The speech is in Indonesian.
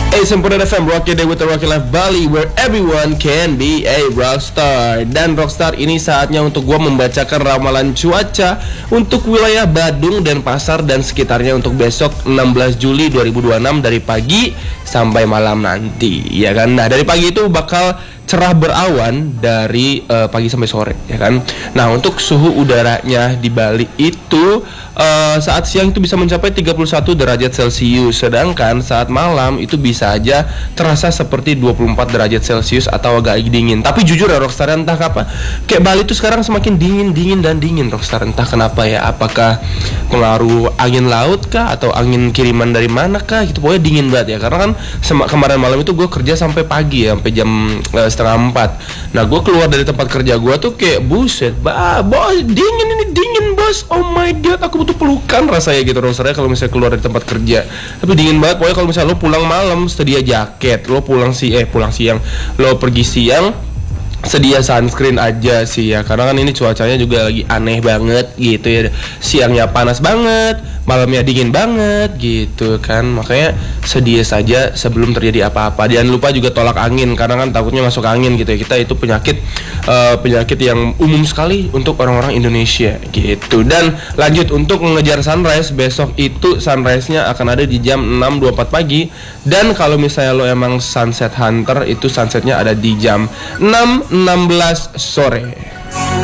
Sempurna FM, Rocky Day with the Rocky Life Bali, where everyone can be a rockstar. Dan rockstar ini saatnya untuk gue membacakan ramalan cuaca untuk wilayah Badung dan Pasar dan sekitarnya untuk besok 16 Juli 2026 dari pagi sampai malam nanti, ya kan? Nah, dari pagi itu bakal cerah berawan dari pagi sampai sore, ya kan? Nah, untuk suhu udaranya di Bali itu saat siang itu bisa mencapai 31 derajat Celcius, sedangkan saat malam itu bisa aja terasa seperti 24 derajat Celcius atau agak dingin. Tapi jujur ya Rockstar, entah apa, kayak Bali tuh sekarang semakin dingin Rockstar, entah kenapa ya. Apakah pengaruh angin laut kah atau angin kiriman dari mana kah gitu, pokoknya dingin banget ya. Karena kan kemarin malam itu gue kerja sampai pagi ya, sampai jam setengah 4. Nah, gue keluar dari tempat kerja gue tuh kayak buset, bos, dingin bos, oh my god, aku butuh pelukan rasanya gitu rasanya kalau misalnya keluar dari tempat kerja. Tapi dingin banget, pokoknya kalau misalnya lo pulang malam sedia jaket, lo pulang siang, lo pergi siang sedia sunscreen aja sih ya, karena kan ini cuacanya juga lagi aneh banget gitu ya, siangnya panas banget, malamnya dingin banget gitu kan, makanya sedia saja sebelum terjadi apa-apa. Jangan lupa juga tolak angin, karena kan takutnya masuk angin gitu ya, kita itu penyakit yang umum sekali untuk orang-orang Indonesia gitu. Dan lanjut untuk mengejar sunrise, besok itu sunrise-nya akan ada di jam 6.24 pagi, dan kalau misalnya lo emang sunset hunter itu sunsetnya ada di jam 6.16 sore.